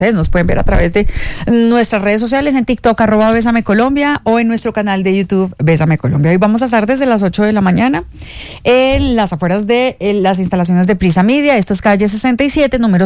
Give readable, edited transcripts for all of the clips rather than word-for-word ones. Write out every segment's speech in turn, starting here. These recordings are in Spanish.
Ustedes nos pueden ver a través de nuestras redes sociales en TikTok, @BésameColombia, o en nuestro canal de YouTube, Bésame Colombia. Hoy vamos a estar desde las 8 de la mañana en las afueras de las instalaciones de Prisa Media. Esto es calle 67, número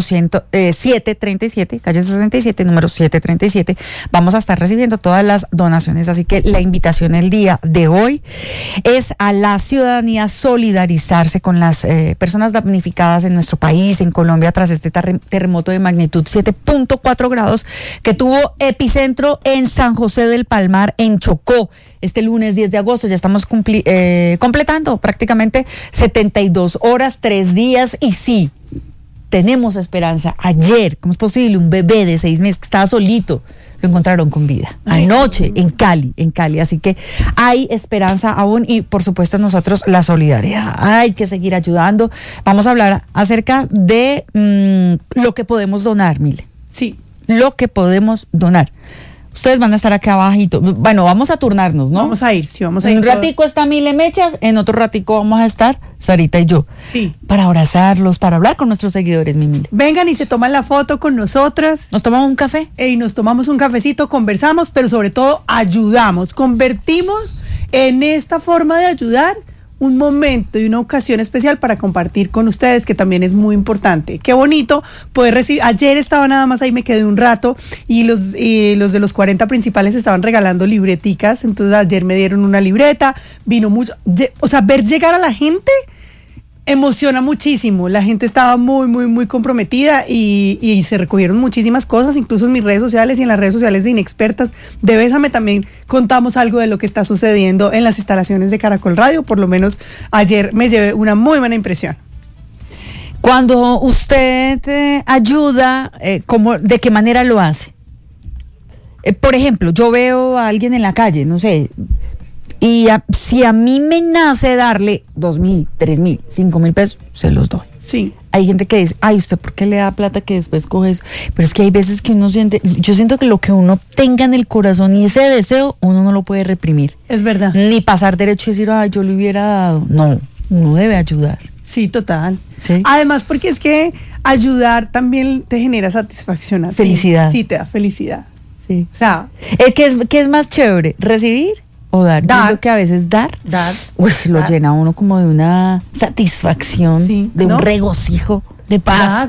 737, calle 67, número 737. Vamos a estar recibiendo todas las donaciones, así que la invitación el día de hoy es a la ciudadanía solidarizarse con las personas damnificadas en nuestro país, en Colombia, tras este terremoto de magnitud 7.4 grados que tuvo epicentro en San José del Palmar, en Chocó. Este lunes 10 de agosto ya estamos completando prácticamente 72 horas, 3 días, y sí, tenemos esperanza. Ayer, ¿cómo es posible? Un bebé de 6 meses que estaba solito, lo encontraron con vida. Anoche en Cali. Así que hay esperanza aún, y por supuesto nosotros la solidaridad. Hay que seguir ayudando. Vamos a hablar acerca de lo que podemos donar, Mile. Sí. Lo que podemos donar. Ustedes van a estar acá abajito. Bueno, vamos a turnarnos, ¿no? Vamos a ir. En un ratico está Mile Mechas, en otro ratico vamos a estar Sarita y yo. Sí. Para abrazarlos, para hablar con nuestros seguidores, mi Mile. Vengan y se toman la foto con nosotras. ¿Nos tomamos un café? Y nos tomamos un cafecito, conversamos, pero sobre todo ayudamos. Convertimos en esta forma de ayudar un momento y una ocasión especial para compartir con ustedes, que también es muy importante. Qué bonito poder recibir. Ayer estaba nada más ahí, me quedé un rato, y los de los 40 principales estaban regalando libreticas. Entonces ayer me dieron una libreta, vino mucho, o sea, ver llegar a la gente emociona muchísimo. La gente estaba muy, muy, muy comprometida, y se recogieron muchísimas cosas, incluso en mis redes sociales y en las redes sociales de Inexpertas de Bésame también contamos algo de lo que está sucediendo en las instalaciones de Caracol Radio. Por lo menos ayer me llevé una muy buena impresión. Cuando usted ayuda, ¿de qué manera lo hace? Por ejemplo, yo veo a alguien en la calle, no sé, y si a mí me nace darle 2.000, 3.000, 5.000 pesos, se los doy. Sí. Hay gente que dice, ay, ¿usted por qué le da plata que después coge eso? Pero es que hay veces que uno siente, yo siento que lo que uno tenga en el corazón y ese deseo, uno no lo puede reprimir. Es verdad. Ni pasar derecho y decir, ay, yo le hubiera dado. No, uno debe ayudar. Sí, total. ¿Sí? Además, porque es que ayudar también te genera satisfacción a ti. Felicidad. Sí, te da felicidad. Sí. O sea, ¿qué es más chévere? ¿Recibir o dar? Yo siento que a veces dar lo llena a uno como de una satisfacción, sí, de un regocijo, de paz.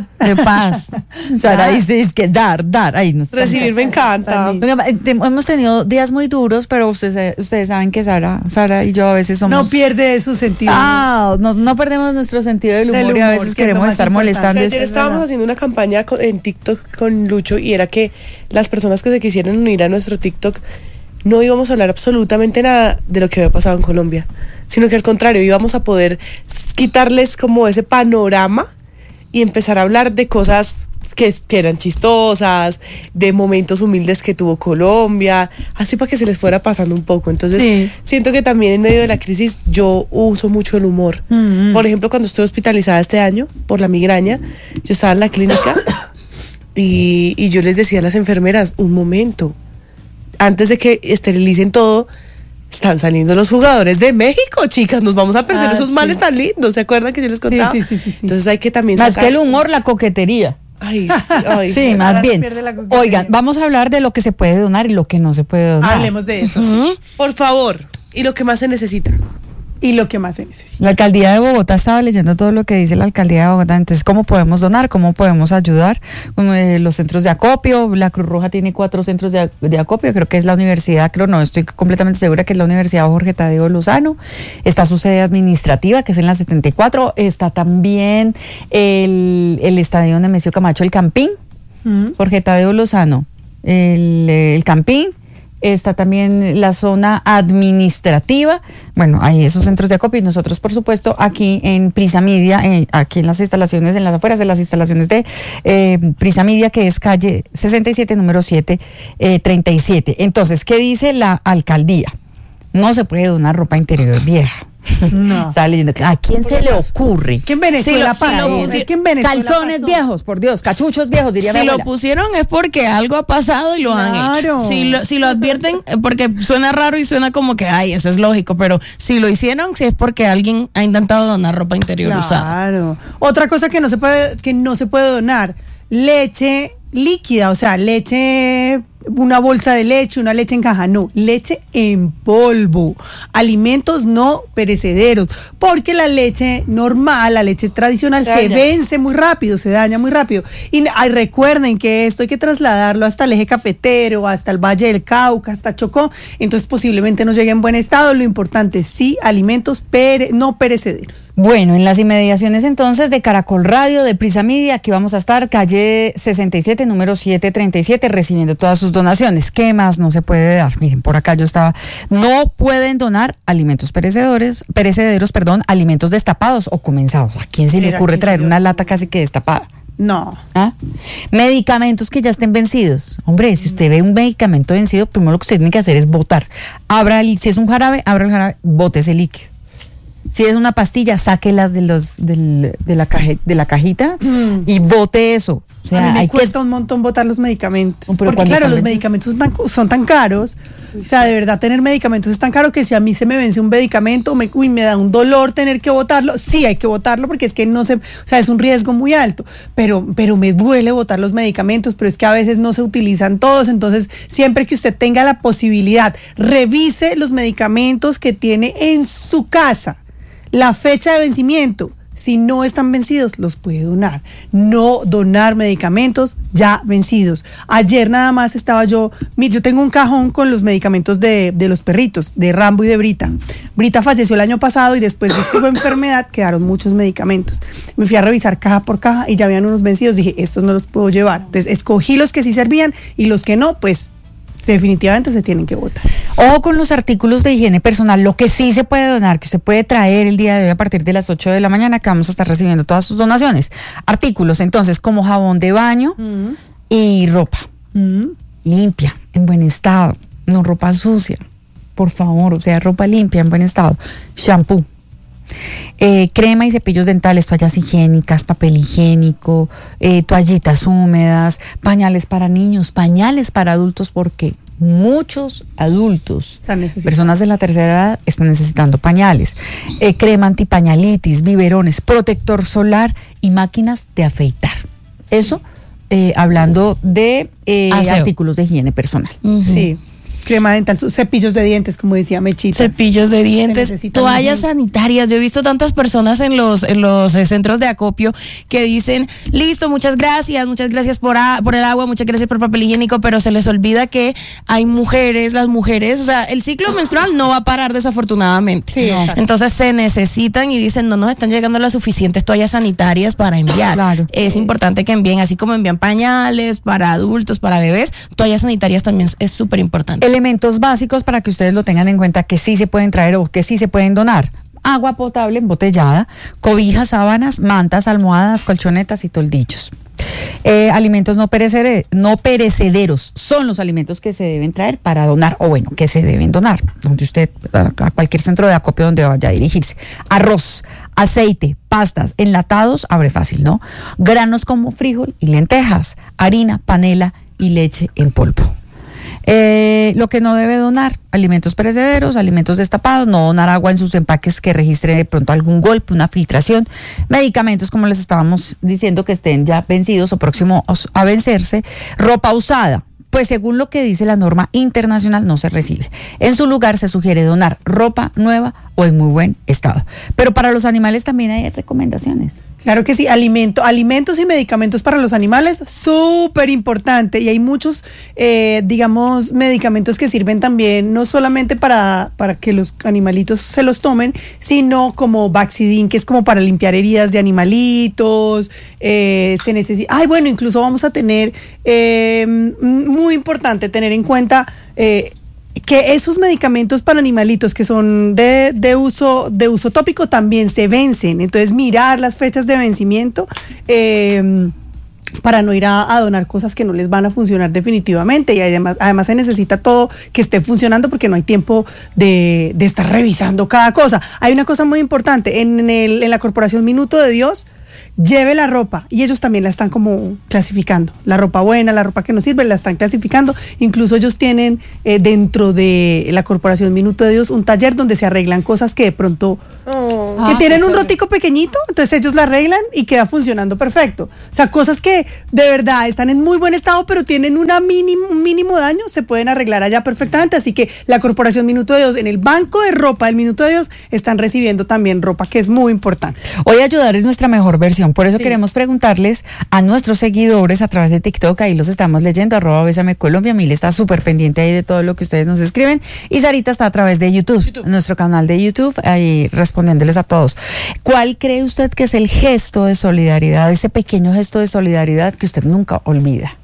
Sara dice, es que dar, ay, no está. Recibir me encanta. Hemos tenido días muy duros, pero ustedes saben que Sara y yo a veces somos... No pierde su sentido. No perdemos nuestro sentido del humor, y a veces queremos estar molestando. Ayer estábamos haciendo una campaña en TikTok con Lucho, y era que las personas que se quisieran unir a nuestro TikTok no íbamos a hablar absolutamente nada de lo que había pasado en Colombia, sino que al contrario, íbamos a poder quitarles como ese panorama y empezar a hablar de cosas que eran chistosas, de momentos humildes que tuvo Colombia, así para que se les fuera pasando un poco. Entonces, siento que también en medio de la crisis yo uso mucho el humor. Por ejemplo, cuando estuve hospitalizada este año por la migraña, yo estaba en la clínica y yo les decía a las enfermeras, un momento, antes de que esterilicen todo, están saliendo los jugadores de México, chicas, nos vamos a perder esos males tan lindos. ¿Se acuerdan que yo les contaba? Sí. Entonces hay que también más que el humor, la coquetería. Ay, sí, más bien. Oigan, vamos a hablar de lo que se puede donar y lo que no se puede donar. Hablemos de eso, sí. Por favor. Y lo que más se necesita. Y lo que más se necesita. La alcaldía de Bogotá, estaba leyendo todo lo que dice la alcaldía de Bogotá. Entonces, ¿cómo podemos donar? ¿Cómo podemos ayudar? Los centros de acopio. La Cruz Roja tiene 4 centros de acopio. Creo que es la universidad, estoy completamente segura que es la Universidad Jorge Tadeo Lozano. Está su sede administrativa, que es en la 74. Está también el estadio Nemesio Camacho, el Campín. Jorge Tadeo Lozano, el Campín. Está también la zona administrativa. Bueno, hay esos centros de acopio, y nosotros, por supuesto, aquí en Prisa Media, aquí en las instalaciones, en las afueras de las instalaciones de Prisa Media, que es calle 67, número 737. Entonces, ¿qué dice la alcaldía? No se puede donar ropa interior vieja. No. Estaba leyendo, ¿a quién se le ocurre? ¿Quién Venezuela calzones viejos, por Dios, cachuchos viejos, diría mi abuela. Si lo pusieron es porque algo ha pasado y lo han hecho. Si lo advierten, porque suena raro y suena como que, ay, eso es lógico, pero si lo hicieron, sí es porque alguien ha intentado donar ropa interior usada. Claro. Otra cosa que no se puede donar, leche líquida, o sea, leche, una bolsa de leche, una leche en caja, no, leche en polvo, alimentos no perecederos, porque la leche normal, la leche tradicional se vence muy rápido, se daña muy rápido. Y recuerden que esto hay que trasladarlo hasta el eje cafetero, hasta el Valle del Cauca, hasta Chocó, entonces posiblemente no llegue en buen estado. Lo importante, sí, alimentos no perecederos. Bueno, en las inmediaciones entonces de Caracol Radio, de Prisa Media, aquí vamos a estar, calle 67, número 737, recibiendo todas sus donaciones. ¿Qué más no se puede dar? Miren, por acá yo estaba. No pueden donar alimentos perecederos, alimentos destapados o comenzados. ¿A quién se le ocurre traer una lata casi que destapada? No. ¿Ah? Medicamentos que ya estén vencidos. Hombre, si usted ve un medicamento vencido, primero lo que usted tiene que hacer es botar. Si es un jarabe, abra el jarabe, bote ese líquido. Si es una pastilla, sáquelas de la cajita y bote eso. O sea, a mí me cuesta un montón botar los medicamentos. Pero porque claro, los medicamentos son tan caros. O sea, de verdad, tener medicamentos es tan caro que si a mí se me vence un medicamento, me da un dolor tener que botarlo. Sí, hay que botarlo porque es que o sea, es un riesgo muy alto. Pero me duele botar los medicamentos, pero es que a veces no se utilizan todos. Entonces, siempre que usted tenga la posibilidad, revise los medicamentos que tiene en su casa. La fecha de vencimiento, si no están vencidos, los puede donar. No donar medicamentos ya vencidos. Ayer nada más estaba yo tengo un cajón con los medicamentos de los perritos, de Rambo y de Brita. Brita falleció el año pasado y después de su enfermedad quedaron muchos medicamentos. Me fui a revisar caja por caja y ya habían unos vencidos. Dije, estos no los puedo llevar. Entonces escogí los que sí servían y los que no, pues definitivamente se tienen que botar. Ojo con los artículos de higiene personal, lo que sí se puede donar, que usted puede traer el día de hoy a partir de las 8 de la mañana, que vamos a estar recibiendo todas sus donaciones. Artículos, entonces, como jabón de baño y ropa limpia, en buen estado, no ropa sucia, por favor, o sea, ropa limpia, en buen estado. Shampoo. Crema y cepillos dentales, toallas higiénicas, papel higiénico, toallitas húmedas, pañales para niños, pañales para adultos, porque muchos adultos, personas de la tercera edad, están necesitando pañales, crema antipañalitis, biberones, protector solar y máquinas de afeitar. Eso hablando de artículos de higiene personal. Sí. Crema dental, cepillos de dientes, como decía Mechita. Cepillos de dientes, toallas sanitarias. Yo he visto tantas personas en los centros de acopio que dicen, listo, muchas gracias por el agua, muchas gracias por papel higiénico, pero se les olvida que hay las mujeres, o sea, el ciclo menstrual no va a parar desafortunadamente. Sí, no. Entonces se necesitan y dicen, no nos están llegando las suficientes toallas sanitarias para enviar. Claro. Es importante que envíen, así como envían pañales para adultos, para bebés, toallas sanitarias también es súper importante. Elementos básicos para que ustedes lo tengan en cuenta, que sí se pueden traer o que sí se pueden donar: agua potable embotellada, cobijas, sábanas, mantas, almohadas, colchonetas y toldillos. Alimentos no perecederos son los alimentos que se deben traer para donar, o bueno, que se deben donar, donde usted, a cualquier centro de acopio donde vaya a dirigirse. Arroz, aceite, pastas, enlatados, abre fácil, ¿no? Granos como frijol y lentejas, harina, panela y leche en polvo. Lo que no debe donar: alimentos perecederos, alimentos destapados, no donar agua en sus empaques que registre de pronto algún golpe, una filtración, medicamentos, como les estábamos diciendo, que estén ya vencidos o próximos a vencerse, ropa usada. Pues según lo que dice la norma internacional, no se recibe. En su lugar se sugiere donar ropa nueva o en muy buen estado. Pero para los animales también hay recomendaciones. Claro que sí, alimentos y medicamentos para los animales, súper importante. Y hay muchos, medicamentos que sirven también, no solamente para que los animalitos se los tomen, sino como Baxidin, que es como para limpiar heridas de animalitos. Se necesita. Incluso vamos a tener, muy importante tener en cuenta, que esos medicamentos para animalitos que son de uso tópico también se vencen. Entonces, mirar las fechas de vencimiento para no ir a donar cosas que no les van a funcionar definitivamente. Y además se necesita todo que esté funcionando, porque no hay tiempo de estar revisando cada cosa. Hay una cosa muy importante en la Corporación Minuto de Dios. lleve la ropa, y ellos también la están como clasificando, la ropa buena, la ropa que no sirve, la están clasificando. Incluso ellos tienen dentro de la Corporación Minuto de Dios un taller donde se arreglan cosas que de pronto que tienen un rotico pequeñito, entonces ellos la arreglan y queda funcionando perfecto. O sea, cosas que de verdad están en muy buen estado, pero tienen un mínimo daño, se pueden arreglar allá perfectamente. Así que la Corporación Minuto de Dios, en el banco de ropa del Minuto de Dios, están recibiendo también ropa, que es muy importante. Hoy ayudar es nuestra mejor versión, por eso queremos preguntarles a nuestros seguidores a través de TikTok, ahí los estamos leyendo, @BésameColombia, Mil está súper pendiente ahí de todo lo que ustedes nos escriben, y Sarita está a través de YouTube, nuestro canal de YouTube, ahí respondiéndoles a todos. ¿Cuál cree usted que es el gesto de solidaridad, ese pequeño gesto de solidaridad que usted nunca olvida?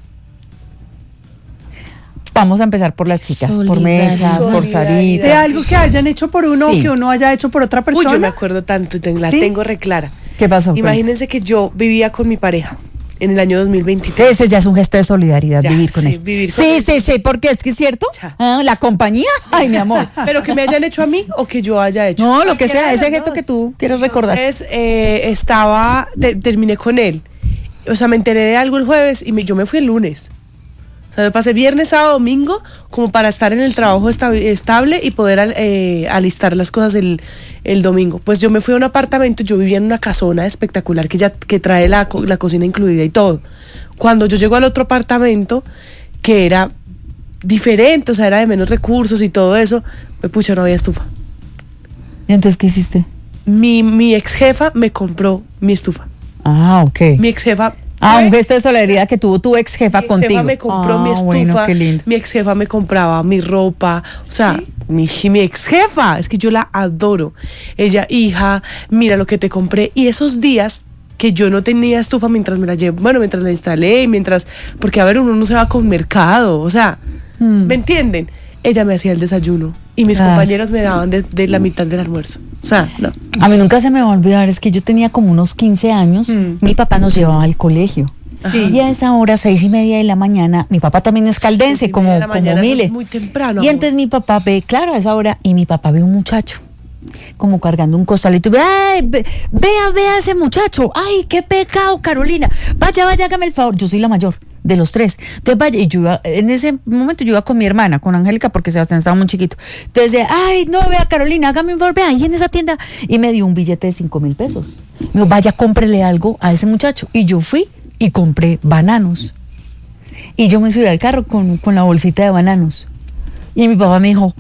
Vamos a empezar por las chicas, por Mechas, por Sarita. De algo que hayan hecho por uno, que uno haya hecho por otra persona. Uy, yo me acuerdo tanto, la tengo reclara. ¿Qué pasó? Imagínense que yo vivía con mi pareja en el año 2023. Ese ya es un gesto de solidaridad, vivir con él. Vivir con él. Sí, porque es que es cierto. La compañía, ay, mi amor. Pero que me hayan hecho a mí o que yo haya hecho. No, lo que sea, ese gesto que tú quieres recordar. Entonces, terminé con él. O sea, me enteré de algo el jueves y yo me fui el lunes. O sea, me pasé viernes, sábado, domingo como para estar en el trabajo estable y poder alistar las cosas el domingo. Pues yo me fui a un apartamento, yo vivía en una casona espectacular que trae la cocina incluida y todo. Cuando yo llego al otro apartamento, que era diferente, o sea, era de menos recursos y todo eso, pucha, no había estufa. ¿Y entonces qué hiciste? Mi ex jefa me compró mi estufa. Ah, ok. Mi ex jefa... un gesto de solidaridad que tuvo tu ex jefa contigo. Mi ex jefa me compró mi estufa, bueno, qué lindo. Mi ex jefa me compraba mi ropa, o sea, mi ex jefa, es que yo la adoro. Ella, hija, mira lo que te compré. Y esos días que yo no tenía estufa mientras me la llevo, mientras la instalé, porque a ver, uno no se va con mercado, o sea, ¿me entienden? Ella me hacía el desayuno y mis compañeros me daban de la mitad del almuerzo. O sea, no. A mí nunca se me va a olvidar, es que yo tenía como unos 15 años, mi papá nos llevaba al colegio. Sí. Y a esa hora, 6:30 de la mañana, mi papá también es caldense, como Mile. Es muy temprano. Y entonces mi papá ve, claro, a esa hora, y mi papá ve un muchacho, como cargando un costalito, y ve, ay, vea ese muchacho, ay, qué pecado, Carolina, vaya, hágame el favor, yo soy la mayor de los tres, entonces vaya, y yo en ese momento yo iba con mi hermana, con Angélica, porque Sebastián estaba muy chiquito, entonces, ay, no, vea, Carolina, hágame un favor, vea, ahí en esa tienda, y me dio un billete de 5,000 pesos, me dijo, vaya, cómprele algo a ese muchacho, y yo fui y compré bananos, y yo me subí al carro con la bolsita de bananos, y mi papá me dijo,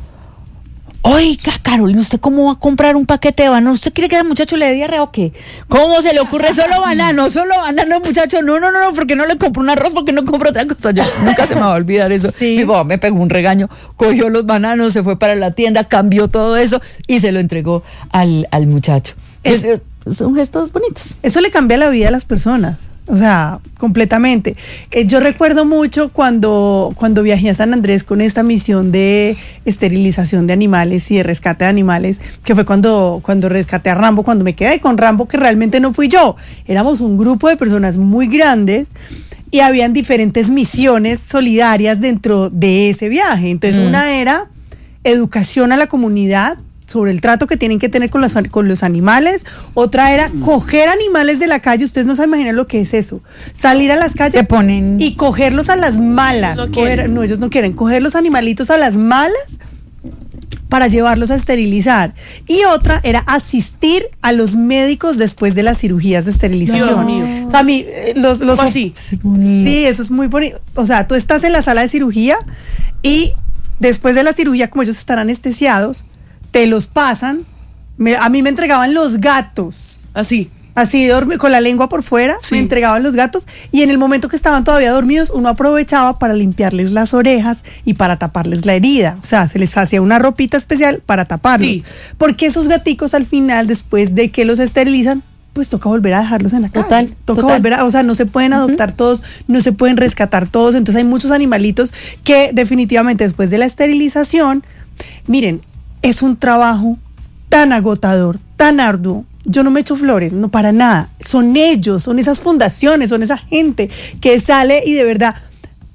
oiga, Carolina, ¿usted cómo va a comprar un paquete de bananos? ¿Usted quiere que el muchacho le dé diarrea o qué? ¿Cómo se le ocurre solo bananos, muchacho? No, ¿por qué no le compro un arroz? ¿Por qué no compro otra cosa? Yo nunca se me va a olvidar eso. Sí. Mi papá me pegó un regaño, cogió los bananos, se fue para la tienda, cambió todo eso y se lo entregó al muchacho. Son gestos bonitos. Eso le cambia la vida a las personas. O sea, completamente. Yo recuerdo mucho cuando viajé a San Andrés con esta misión de esterilización de animales y de rescate de animales, que fue cuando rescaté a Rambo, cuando me quedé con Rambo, que realmente no fui yo. Éramos un grupo de personas muy grandes y habían diferentes misiones solidarias dentro de ese viaje. Entonces, una era educación a la comunidad sobre el trato que tienen que tener con los animales. Otra era coger animales de la calle. Ustedes no se imaginan lo que es eso. Salir a las calles y cogerlos a las malas. Ellos no quieren. Coger los animalitos a las malas para llevarlos a esterilizar. Y otra era asistir a los médicos después de las cirugías de esterilización. Dios mío. O sea, a mí, así. Sí, eso es muy bonito. O sea, tú estás en la sala de cirugía y después de la cirugía, como ellos están anestesiados, te los pasan. A mí me entregaban los gatos. Así, con la lengua por fuera, me entregaban los gatos. Y en el momento que estaban todavía dormidos, uno aprovechaba para limpiarles las orejas y para taparles la herida. O sea, se les hacía una ropita especial para taparlos. Sí. Porque esos gaticos al final, después de que los esterilizan, pues toca volver a dejarlos en la calle. Total. Volver o sea, no se pueden adoptar todos, no se pueden rescatar todos. Entonces hay muchos animalitos que definitivamente después de la esterilización, miren, es un trabajo tan agotador, tan arduo. Yo no me echo flores, no para nada. Son ellos, son esas fundaciones, son esa gente que sale y de verdad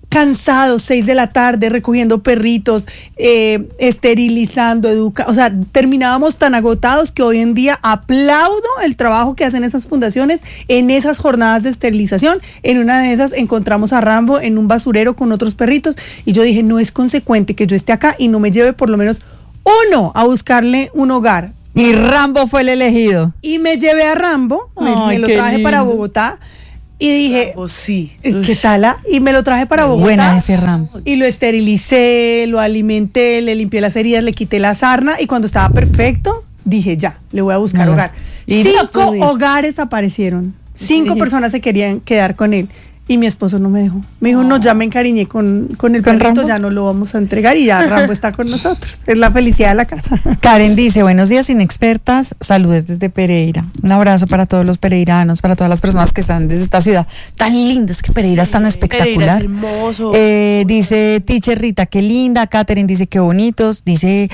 cansados, 6 de la tarde, recogiendo perritos, esterilizando, o sea, terminábamos tan agotados que hoy en día aplaudo el trabajo que hacen esas fundaciones en esas jornadas de esterilización. En una de esas encontramos a Rambo en un basurero con otros perritos y yo dije, no es consecuente que yo esté acá y no me lleve por lo menos uno a buscarle un hogar. Y Rambo fue el elegido. Y me llevé a Rambo, me lo traje para Bogotá. Y dije, sí. ¿qué tal? Y me lo traje para Bogotá. Buena ese Rambo. Y lo esterilicé, lo alimenté, le limpié las heridas, le quité la sarna. Y cuando estaba perfecto, dije, ya, le voy a buscar hogar. Y 5 hogares aparecieron. 5 personas se querían quedar con él. Y mi esposo no me dejó. Me dijo, no, ya me encariñé con el perrito, Rambo? ya no lo vamos a entregar y ya Rambo está con nosotros. Es la felicidad de la casa. Karen dice, buenos días inexpertas, saludos desde Pereira. Un abrazo para todos los pereiranos, para todas las personas que están desde esta ciudad tan linda, es que Pereira es tan espectacular. Pereira es hermoso. Dice Teacher Rita, qué linda. Katherine dice, qué bonitos. Dice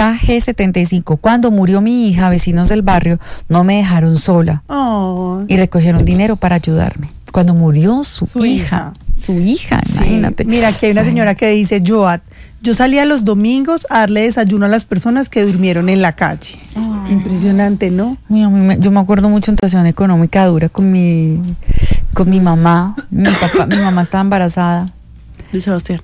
KG75, cuando murió mi hija, vecinos del barrio no me dejaron sola y recogieron dinero para ayudarme. Cuando murió su hija, sí. Imagínate. Mira, aquí hay una señora que dice, yo salía los domingos a darle desayuno a las personas que durmieron en la calle. Impresionante, ¿no? Yo me acuerdo mucho en situación económica dura con mi mamá. Mi mamá estaba embarazada. Luis Sebastián.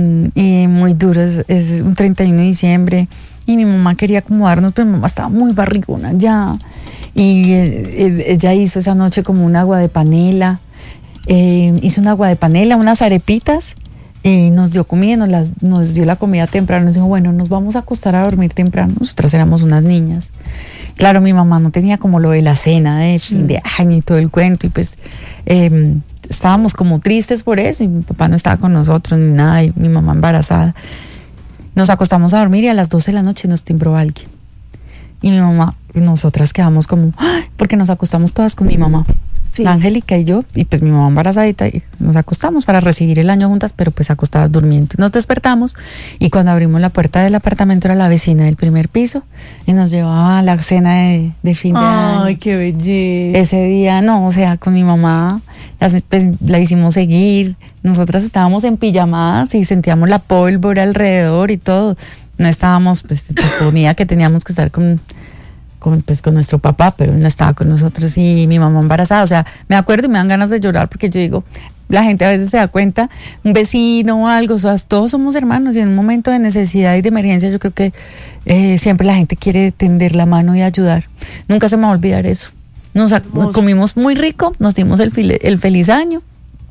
Y muy duro, es un 31 de diciembre. Y mi mamá quería acomodarnos, pero mi mamá estaba muy barrigona ya. Y ella hizo esa noche como un agua de panela. Hizo un agua de panela, unas arepitas y nos dio comida, nos dio la comida temprano. Nos dijo, bueno, nos vamos a acostar a dormir temprano. Nosotras éramos unas niñas. Claro, mi mamá no tenía como lo de la cena de fin de año y todo el cuento. Y pues estábamos como tristes por eso. Y mi papá no estaba con nosotros ni nada. Y mi mamá embarazada. Nos acostamos a dormir y a las 12 de la noche nos timbró alguien. Y mi mamá, nosotras quedamos como, ¡ay! Porque nos acostamos todas con mi mamá. Sí. Angélica y yo, y pues mi mamá embarazadita, y nos acostamos para recibir el año juntas, pero pues acostadas durmiendo. Nos despertamos y cuando abrimos la puerta del apartamento era la vecina del primer piso y nos llevaba a la cena de fin de año. Ay, qué belleza. Ese día, no, o sea, con mi mamá pues, la hicimos seguir. Nosotras estábamos en pijamadas y sentíamos la pólvora alrededor y todo. No estábamos, pues se suponía que teníamos que estar con nuestro papá, pero él no estaba con nosotros y mi mamá embarazada. O sea, me acuerdo y me dan ganas de llorar porque yo digo, la gente a veces se da cuenta, un vecino o algo, o sea, todos somos hermanos y en un momento de necesidad y de emergencia yo creo que siempre la gente quiere tender la mano y ayudar. Nunca se me va a olvidar eso. Comimos muy rico, nos dimos el feliz año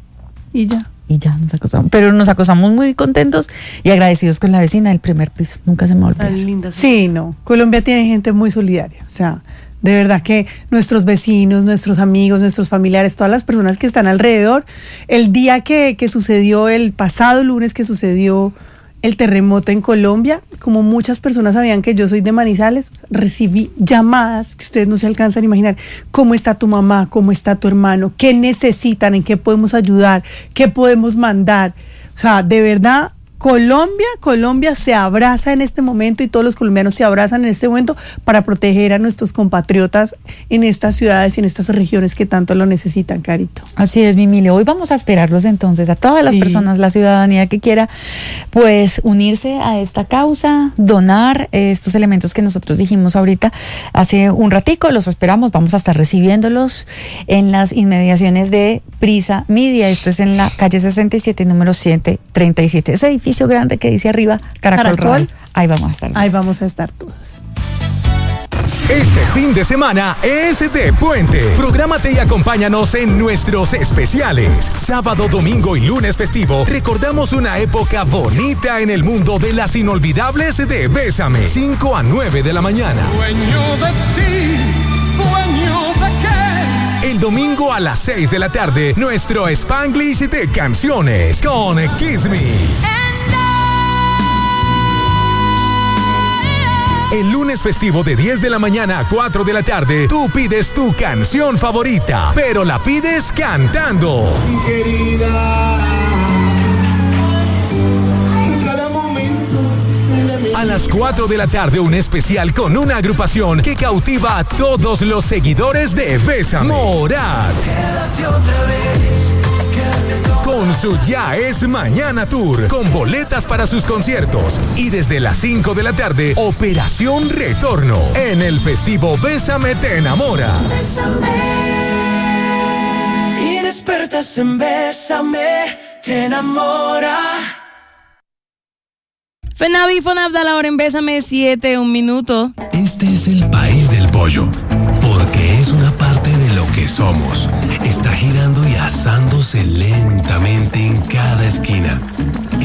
y ya nos acostamos, pero nos acostamos muy contentos y agradecidos con la vecina del primer piso. Nunca se me olvidó. Tan linda. Sí, no. Colombia tiene gente muy solidaria. O sea, de verdad que nuestros vecinos, nuestros amigos, nuestros familiares, todas las personas que están alrededor, el día que sucedió, el pasado lunes que sucedió el terremoto en Colombia, como muchas personas sabían que yo soy de Manizales, recibí llamadas que ustedes no se alcanzan a imaginar. ¿Cómo está tu mamá? ¿Cómo está tu hermano? ¿Qué necesitan? ¿En qué podemos ayudar? ¿Qué podemos mandar? O sea, de verdad, Colombia se abraza en este momento y todos los colombianos se abrazan en este momento para proteger a nuestros compatriotas en estas ciudades y en estas regiones que tanto lo necesitan, Carito. Así es, Mimile. Hoy vamos a esperarlos entonces a todas las personas, la ciudadanía que quiera pues unirse a esta causa, donar estos elementos que nosotros dijimos ahorita hace un ratico. Los esperamos, vamos a estar recibiéndolos en las inmediaciones de Prisa Media. Esto es en la calle 67, número 737. Ese edificio grande que dice arriba Caracol. Ahí vamos a estar. Ahí vamos a estar todos. Este fin de semana es de puente. Prográmate y acompáñanos en nuestros especiales. Sábado, domingo y lunes festivo, recordamos una época bonita en el mundo de las inolvidables de Bésame. 5 a 9 de la mañana. Dueño de ti, dueño de qué. El domingo a las 6 de la tarde, nuestro Spanglish de canciones con Kiss Me. El lunes festivo de 10 de la mañana a 4 de la tarde, tú pides tu canción favorita, pero la pides cantando. Querida, cada momento. A las 4 de la tarde, un especial con una agrupación que cautiva a todos los seguidores de Bésame. Morat. Quédate otra vez, quédate Con con su Ya es Mañana Tour, con boletas para sus conciertos. Y desde las 5 de la tarde, Operación Retorno, en el festivo Bésame Te Enamora. Inexpertas en Bésame Te Enamora. FENAVI y FONAV da la hora en Bésame 7, 1 minuto. Este es el país del pollo, porque es una parte de lo que somos. Está girando y asándose lentamente en cada esquina.